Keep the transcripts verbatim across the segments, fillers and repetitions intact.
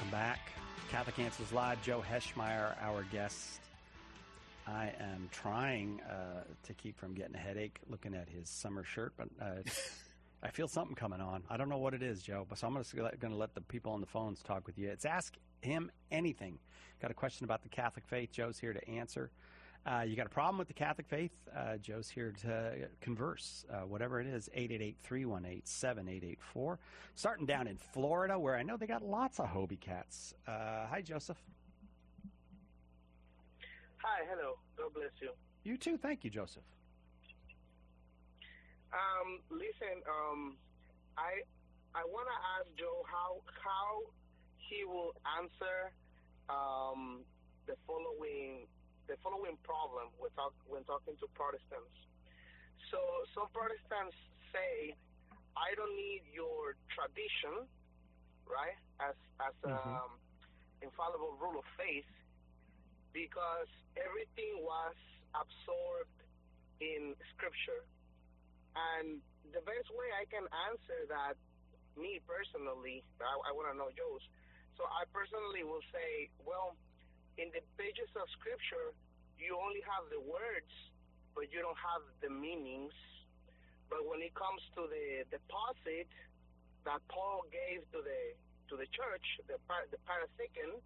Welcome back. Catholic Answers Live. Joe Heschmeyer, our guest. I am trying uh, to keep from getting a headache looking at his summer shirt, but uh, I feel something coming on. I don't know what it is, Joe, but so I'm going to let the people on the phones talk with you. It's Ask Him Anything. Got a question about the Catholic faith? Joe's here to answer. Uh, you got a problem with the Catholic faith? Uh, Joe's here to converse, uh, whatever it is, eight eight eight, three one eight, seven eight eight four. Starting down in Florida, where I know they got lots of Hobie cats. Uh, hi, Joseph. Hi, hello. God bless you. You too. Thank you, Joseph. Um, listen, um, I I want to ask Joe how how he will answer um, the following the following problem when, talk, when talking to Protestants. So some Protestants say, I don't need your tradition, right, as as an Mm-hmm. um, infallible rule of faith, because everything was absorbed in Scripture. And the best way I can answer that, me personally, I, I want to know Joe's, so I personally will say, well, in the pages of Scripture, you only have the words, but you don't have the meanings. But when it comes to the deposit that Paul gave to the to the church, the the Parasicon,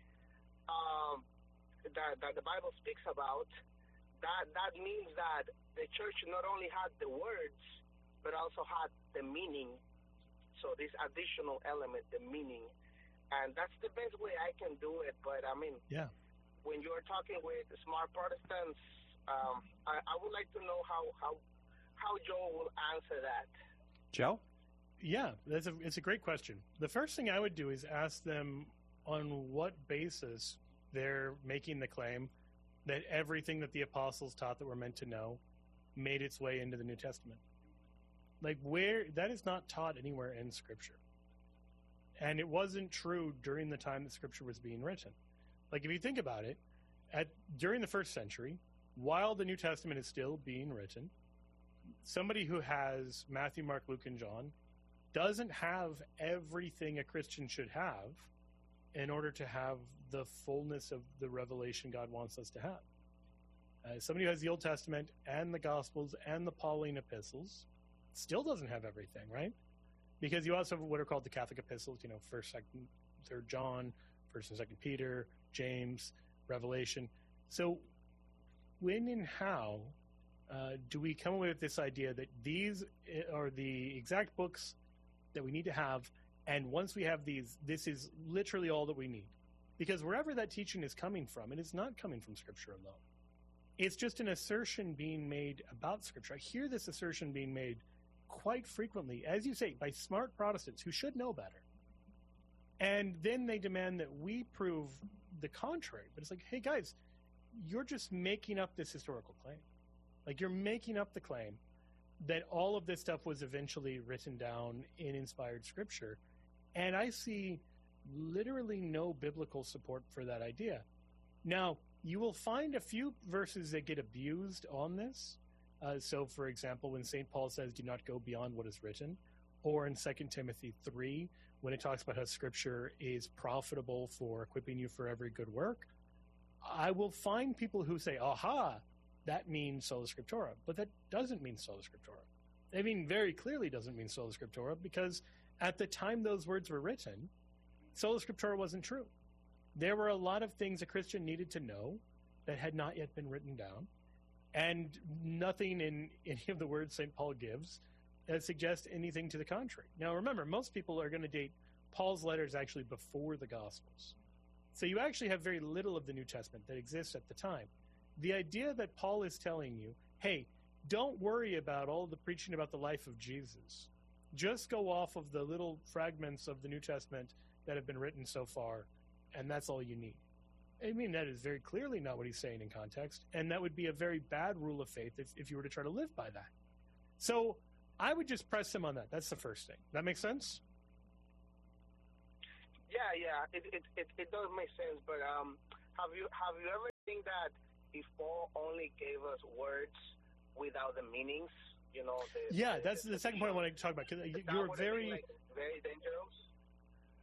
um, that that the Bible speaks about, that that means that the church not only had the words, but also had the meaning. So this additional element, the meaning. And that's the best way I can do it. But, I mean, yeah. when you're talking with smart Protestants, um, I, I would like to know how, how, how Joe will answer that. Joe? Yeah, that's a, it's a great question. The first thing I would do is ask them on what basis they're making the claim that everything that the apostles taught that we're meant to know made its way into the New Testament. Like, where that is not taught anywhere in Scripture. And it wasn't true during the time that Scripture was being written. Like, if you think about it, at during the first century, while the New Testament is still being written, somebody who has Matthew, Mark, Luke, and John doesn't have everything a Christian should have in order to have the fullness of the revelation God wants us to have. Uh, somebody who has the Old Testament and the Gospels and the Pauline epistles still doesn't have everything, right? Because you also have what are called the Catholic epistles, you know, First, Second, Third John, First and Second Peter, James, Revelation. So, when and how uh, do we come away with this idea that these are the exact books that we need to have, and once we have these, this is literally all that we need? Because wherever that teaching is coming from, it is not coming from Scripture alone. It's just an assertion being made about Scripture. I hear this assertion being made quite frequently, as you say, by smart Protestants who should know better. And then they demand that we prove the contrary. But it's like, hey, guys, you're just making up this historical claim. Like, you're making up the claim that all of this stuff was eventually written down in inspired Scripture. And I see literally no biblical support for that idea. Now, you will find a few verses that get abused on this. Uh, so, for example, when Saint Paul says, do not go beyond what is written, or in Second Timothy three, when it talks about how Scripture is profitable for equipping you for every good work, I will find people who say, aha, that means sola scriptura. But that doesn't mean sola scriptura. I mean, very clearly doesn't mean sola scriptura, because at the time those words were written, sola scriptura wasn't true. There were a lot of things a Christian needed to know that had not yet been written down, and nothing in any of the words Saint Paul gives uh, suggests anything to the contrary. Now, remember, most people are going to date Paul's letters actually before the Gospels. So you actually have very little of the New Testament that exists at the time. The idea that Paul is telling you, hey, don't worry about all the preaching about the life of Jesus. Just go off of the little fragments of the New Testament that have been written so far, and that's all you need. I mean, that is very clearly not what he's saying in context, and that would be a very bad rule of faith if, if you were to try to live by that. So I would just press him on that. That's the first thing. That makes sense? Yeah, yeah, it it, it, it does make sense, but um, have you have you ever think that if Paul only gave us words without the meanings, you know? The, yeah, the, that's the, the second point I want to talk about, because you were very... Like very dangerous?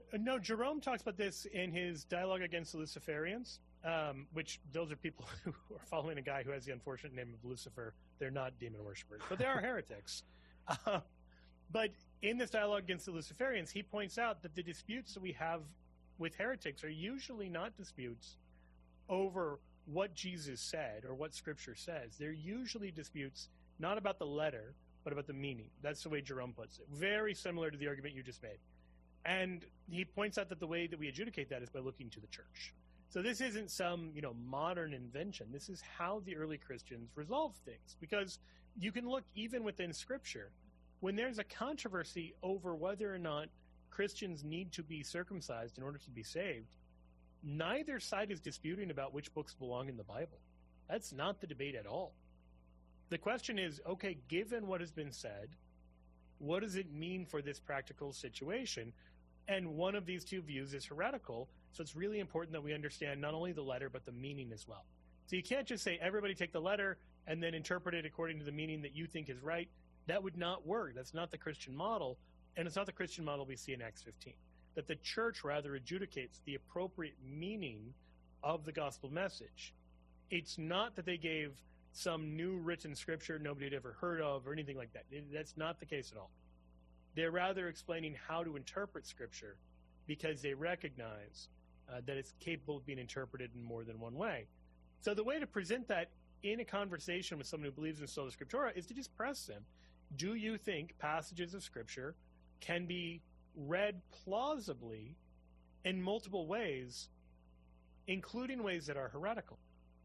no, Jerome talks about this in his dialogue against the Luciferians, um, which those are people who are following a guy who has the unfortunate name of Lucifer. They're not demon worshippers, but they are heretics. Uh, but in this dialogue against the Luciferians, he points out that the disputes that we have with heretics are usually not disputes over what Jesus said or what Scripture says. They're usually disputes not about the letter, but about the meaning. That's the way Jerome puts it. Very similar to the argument you just made. And he points out that the way that we adjudicate that is by looking to the church. So this isn't some, you know, modern invention. This is how the early Christians resolved things. Because you can look even within Scripture, when there's a controversy over whether or not Christians need to be circumcised in order to be saved, neither side is disputing about which books belong in the Bible. That's not the debate at all. The question is, okay, given what has been said, what does it mean for this practical situation? And one of these two views is heretical, so it's really important that we understand not only the letter, but the meaning as well. So you can't just say, everybody take the letter and then interpret it according to the meaning that you think is right. That would not work. That's not the Christian model, and it's not the Christian model we see in Acts fifteen. That the church rather adjudicates the appropriate meaning of the gospel message. It's not that they gave some new written scripture nobody had ever heard of or anything like that. That's not the case at all. They're rather explaining how to interpret scripture because they recognize uh, that it's capable of being interpreted in more than one way. So the way to present that in a conversation with someone who believes in sola scriptura is to just press them. Do you think passages of scripture can be read plausibly in multiple ways, including ways that are heretical?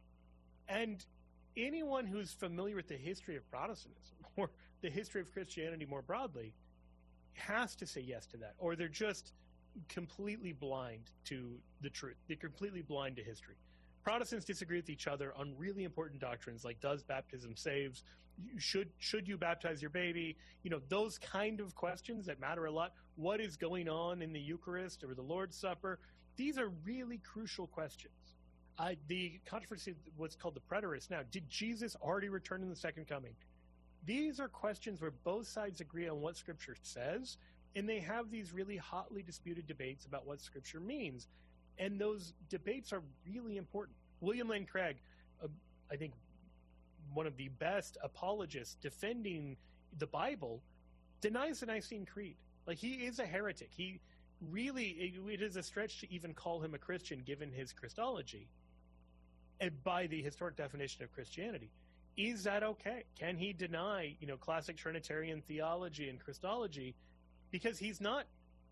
And anyone who's familiar with the history of Protestantism or the history of Christianity more broadly has to say yes to that, or they're just completely blind to the truth. They're completely blind to history. Protestants disagree with each other on really important doctrines like does baptism saves, should should you baptize your baby, you know, those kind of questions that matter a lot. What is going on in the Eucharist or the Lord's Supper? These are really crucial questions. Uh, the controversy, what's called the preterist now, did Jesus already return in the second coming? These are questions where both sides agree on what Scripture says, and they have these really hotly disputed debates about what Scripture means. And those debates are really important. William Lane Craig, uh, I think one of the best apologists defending the Bible, denies the Nicene Creed. Like, he is a heretic. He really, it, it is a stretch to even call him a Christian given his Christology and by the historic definition of Christianity. Is that okay? Can he deny, you know, classic Trinitarian theology and Christology because he's not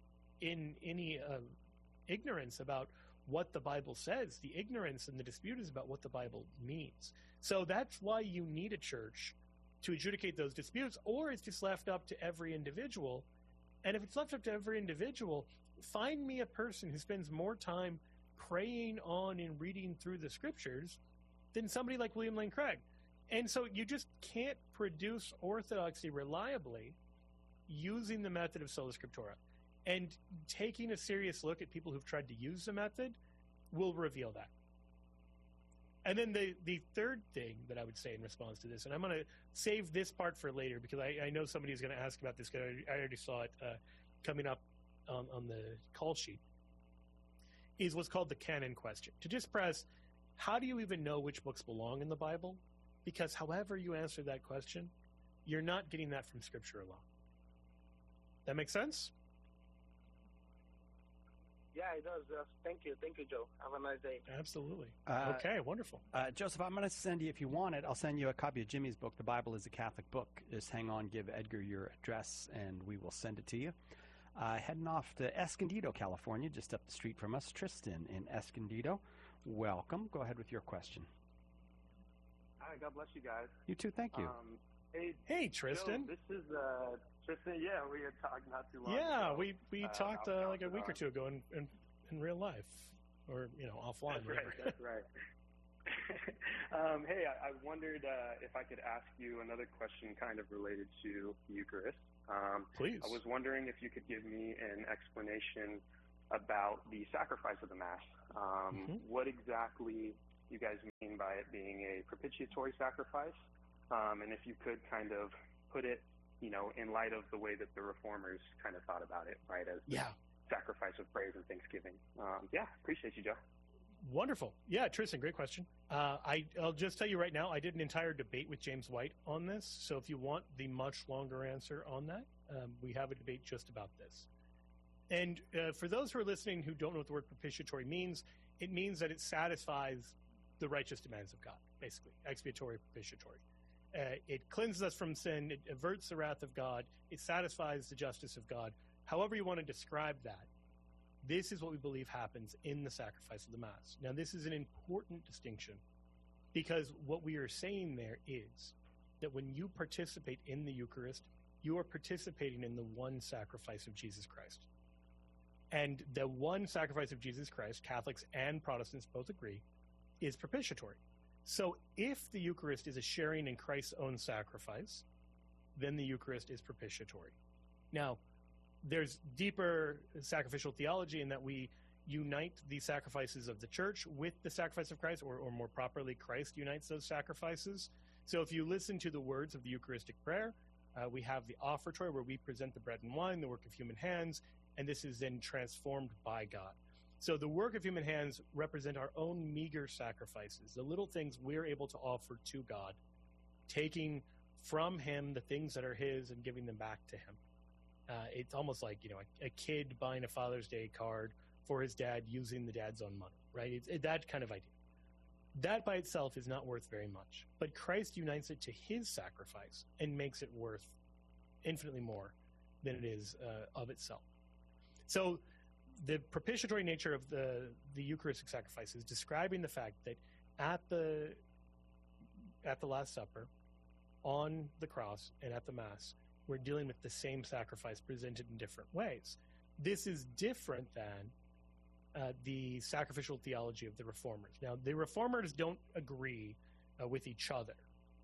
in any uh, ignorance about what the Bible says? The ignorance and the dispute is about what the Bible means. So that's why you need a church to adjudicate those disputes, or it's just left up to every individual. And if it's left up to every individual, find me a person who spends more time praying on and reading through the Scriptures than somebody like William Lane Craig. And so you just can't produce orthodoxy reliably using the method of sola scriptura. And taking a serious look at people who've tried to use the method will reveal that. And then the, the third thing that I would say in response to this, and I'm going to save this part for later because I, I know somebody's going to ask about this because I, I already saw it uh, coming up on, on the call sheet, is what's called the canon question. To just press, how do you even know which books belong in the Bible? Because however you answer that question, you're not getting that from Scripture alone. That make sense? Yeah, it does. Uh, thank you. Thank you, Joe. Have a nice day. Absolutely. Uh, okay, wonderful. Uh, Joseph, I'm going to send you, if you want it, I'll send you a copy of Jimmy's book, The Bible is a Catholic Book. Just hang on, give Edgar your address, and we will send it to you. Uh, heading off to Escondido, California, just up the street from us. Tristan in Escondido. Welcome. Go ahead with your question. Hi, God bless you guys. You too, thank you. Um, hey, hey, Tristan. Joe, this is uh, Tristan. Yeah, we had talked not too long yeah, ago. we we uh, talked uh, like a week or on. two ago in, in, in real life, or, you know, offline. That's right, that's right. um, hey, I, I wondered uh, if I could ask you another question kind of related to the Eucharist. Um, Please. I was wondering if you could give me an explanation about the sacrifice of the Mass. Um, mm-hmm. What exactly you guys mean by it being a propitiatory sacrifice, um, and if you could kind of put it, you know, in light of the way that the Reformers kind of thought about it, right, as yeah. sacrifice of praise and thanksgiving. Um, yeah, appreciate you, Joe. Wonderful. Yeah, Tristan, great question. Uh, I, I'll just tell you right now, I did an entire debate with James White on this. So if you want the much longer answer on that, um, we have a debate just about this. And uh, for those who are listening who don't know what the word propitiatory means, it means that it satisfies the righteous demands of God, basically, expiatory, propitiatory. Uh, it cleanses us from sin, it averts the wrath of God, it satisfies the justice of God. However you want to describe that, this is what we believe happens in the sacrifice of the Mass. Now, this is an important distinction because what we are saying there is that when you participate in the Eucharist, you are participating in the one sacrifice of Jesus Christ. And the one sacrifice of Jesus Christ, Catholics and Protestants both agree, is propitiatory. So if the Eucharist is a sharing in Christ's own sacrifice, then the Eucharist is propitiatory. Now, there's deeper sacrificial theology in that we unite the sacrifices of the Church with the sacrifice of Christ, or, or more properly, Christ unites those sacrifices. So if you listen to the words of the Eucharistic prayer, uh, we have the offertory where we present the bread and wine, the work of human hands, and this is then transformed by God. So the work of human hands represent our own meager sacrifices, the little things we're able to offer to God, taking from him the things that are his and giving them back to him. Uh, it's almost like, you know, a, a kid buying a Father's Day card for his dad using the dad's own money, right? It's it, that kind of idea. That by itself is not worth very much, but Christ unites it to his sacrifice and makes it worth infinitely more than it is uh, of itself. So the propitiatory nature of the, the Eucharistic sacrifice is describing the fact that at the at the Last Supper, on the cross, and at the Mass, we're dealing with the same sacrifice presented in different ways. This is different than uh, the sacrificial theology of the Reformers. Now, the Reformers don't agree uh, with each other.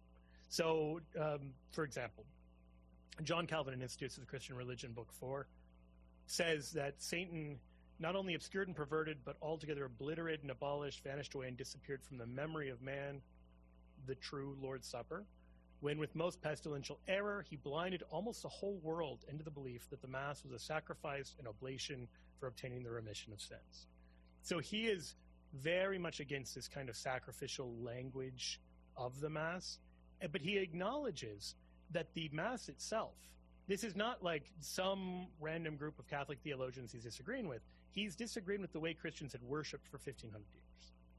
So, um, for example, John Calvin in Institutes of the Christian Religion, Book four, says that Satan not only obscured and perverted, but altogether obliterated and abolished, vanished away, and disappeared from the memory of man the true Lord's Supper, when with most pestilential error he blinded almost the whole world into the belief that the Mass was a sacrifice and oblation for obtaining the remission of sins. So he is very much against this kind of sacrificial language of the Mass, but he acknowledges that the Mass itself, this is not like some random group of Catholic theologians he's disagreeing with. He's disagreeing with the way Christians had worshipped for fifteen hundred years.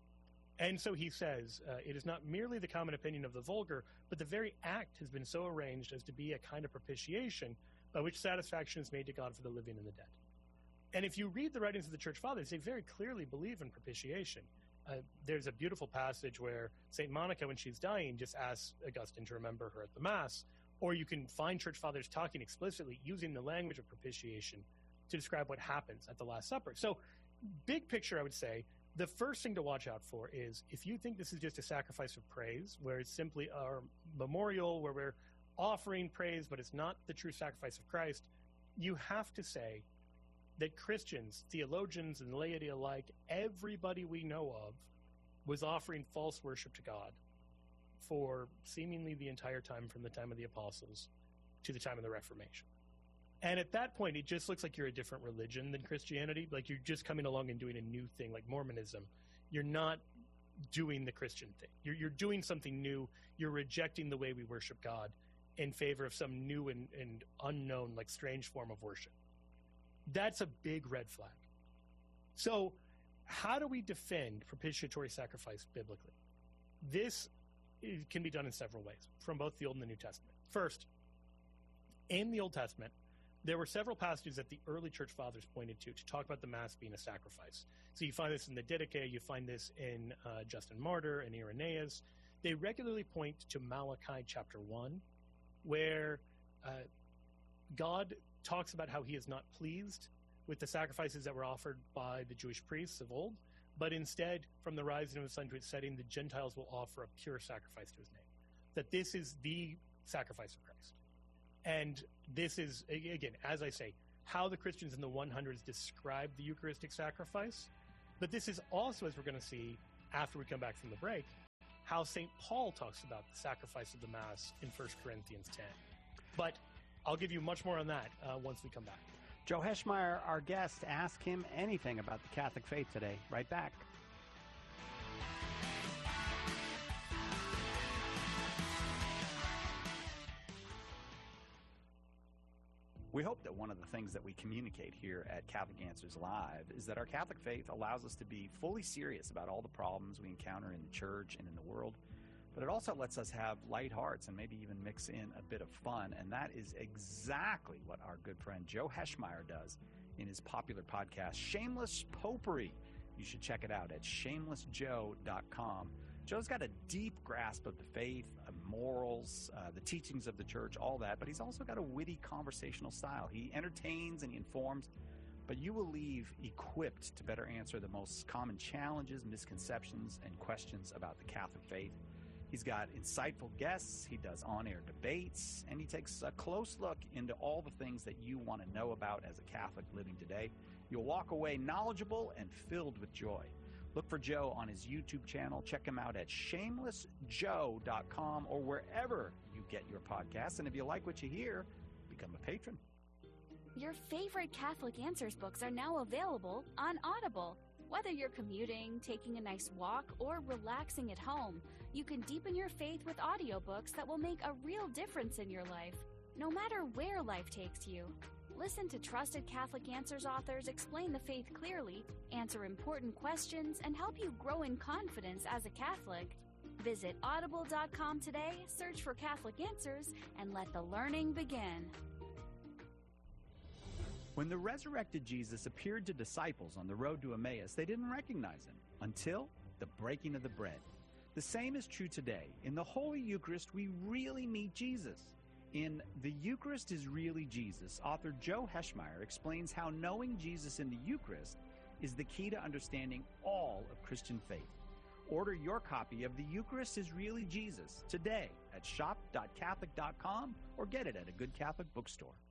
And so he says, uh, it is not merely the common opinion of the vulgar, but the very act has been so arranged as to be a kind of propitiation by which satisfaction is made to God for the living and the dead. And if you read the writings of the Church Fathers, they very clearly believe in propitiation. Uh, there's a beautiful passage where Saint Monica, when she's dying, just asks Augustine to remember her at the Mass. Or you can find Church Fathers talking explicitly using the language of propitiation to describe what happens at the Last Supper. So, big picture, I would say, the first thing to watch out for is if you think this is just a sacrifice of praise, where it's simply our memorial, where we're offering praise, but it's not the true sacrifice of Christ, you have to say that Christians, theologians, and laity alike, everybody we know of, was offering false worship to God for seemingly the entire time from the time of the Apostles to the time of the Reformation. And at that point, it just looks like you're a different religion than Christianity. Like you're just coming along and doing a new thing, like Mormonism. You're not doing the Christian thing. You're, you're doing something new. You're rejecting the way we worship God in favor of some new and, and unknown, like strange form of worship. That's a big red flag. So how do we defend propitiatory sacrifice biblically? This can be done in several ways, from both the Old and the New Testament. First, in the Old Testament, there were several passages that the early church fathers pointed to to talk about the Mass being a sacrifice. So you find this in the Didache, you find this in uh, Justin Martyr and Irenaeus. They regularly point to Malachi chapter one, where uh, God talks about how he is not pleased with the sacrifices that were offered by the Jewish priests of old, but instead, from the rising of the sun to its setting, the Gentiles will offer a pure sacrifice to his name. That this is the sacrifice of Christ. And this is, again, as I say, how the Christians in the hundreds describe the Eucharistic sacrifice. But this is also, as we're going to see after we come back from the break, how Saint Paul talks about the sacrifice of the Mass in First Corinthians ten. But I'll give you much more on that uh, once we come back. Joe Heschmeyer, our guest, ask him anything about the Catholic faith today. Right back. We hope that one of the things that we communicate here at Catholic Answers Live is that our Catholic faith allows us to be fully serious about all the problems we encounter in the church and in the world, but it also lets us have light hearts and maybe even mix in a bit of fun, and that is exactly what our good friend Joe Heschmeyer does in his popular podcast, Shameless Popery. You should check it out at shameless joe dot com. Joe's got a deep grasp of the faith, of morals, uh, the teachings of the church, all that, but he's also got a witty conversational style. He entertains and he informs, but you will leave equipped to better answer the most common challenges, misconceptions, and questions about the Catholic faith. He's got insightful guests, he does on-air debates, and he takes a close look into all the things that you want to know about as a Catholic living today. You'll walk away knowledgeable and filled with joy. Look for Joe on his YouTube channel. Check him out at shameless joe dot com or wherever you get your podcasts. And if you like what you hear, become a patron. Your favorite Catholic Answers books are now available on Audible. Whether you're commuting, taking a nice walk, or relaxing at home, you can deepen your faith with audiobooks that will make a real difference in your life, no matter where life takes you. Listen to trusted Catholic Answers authors explain the faith clearly, answer important questions, and help you grow in confidence as a Catholic. Visit audible dot com today, search for Catholic Answers, and let the learning begin. When the resurrected Jesus appeared to disciples on the road to Emmaus, they didn't recognize him until the breaking of the bread. The same is true today. In the Holy Eucharist, we really meet Jesus. In The Eucharist is Really Jesus, author Joe Heschmeyer explains how knowing Jesus in the Eucharist is the key to understanding all of Christian faith. Order your copy of The Eucharist is Really Jesus today at shop dot catholic dot com or get it at a good Catholic bookstore.